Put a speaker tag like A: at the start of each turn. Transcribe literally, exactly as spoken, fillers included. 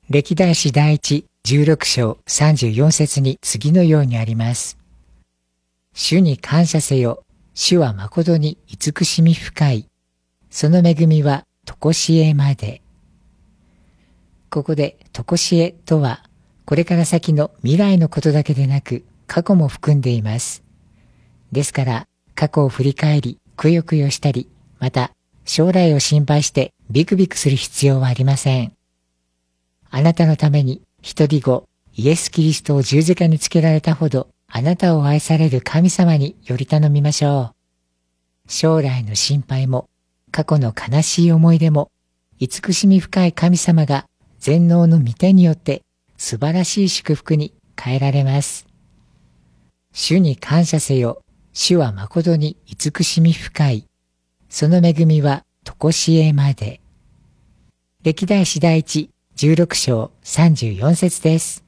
A: 歴代史第一じゅうろく章さんじゅうよん節に次のようにあります。主に感謝せよ。主は誠に慈しみ深い。その恵みは常しえまで。ここで常しえとは、これから先の未来のことだけでなく、過去も含んでいます。ですから、過去を振り返り、くよくよしたり、また将来を心配してビクビクする必要はありません。あなたのために一人子、イエス・キリストを十字架につけられたほど、あなたを愛される神様により頼みましょう。将来の心配も、過去の悲しい思い出も、慈しみ深い神様が全能の御手によって素晴らしい祝福に変えられます。主に感謝せよ。主は誠に慈しみ深い。その恵みは常しえまで。歴代史第一じゅうろく章さんじゅうよん節です。